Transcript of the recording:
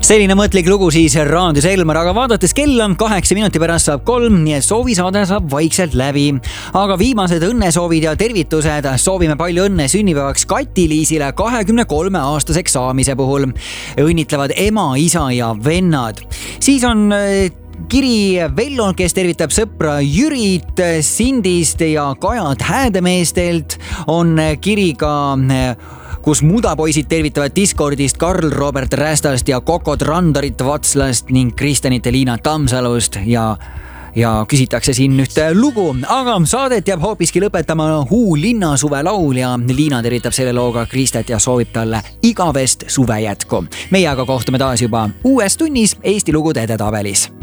Selline mõtlik lugu siis raadios Elmar, aga vaadates kella 8 minuti pärast saab 3, nii et soovisaade saab vaikselt läbi. Aga viimased õnnesoovid ja tervitused soovime palju õnne sünnipäevaks Kati-Liisile 23-aastaseks saamise puhul. Õnnitlevad ema, isa ja vennad. Siis on kiri Vello, kes tervitab sõpra Jürit Sindist ja Kajat Häädemeestelt. On kiri ka kus mudapoisid tervitavad Discordist Karl Robert Rästast ja Kokot Randarit Vatslast ning Kristjanit ja Liina Tammsalust ja küsitakse siin ühte lugu, aga saadet jääb hoopiski lõpetama Huu linnasuve laul ja Liina tervitab selle looga Kristet ja soovib talle igavest suve jätku. Meie aga kohtume taas juba uues tunnis Eesti lugude edetabelis.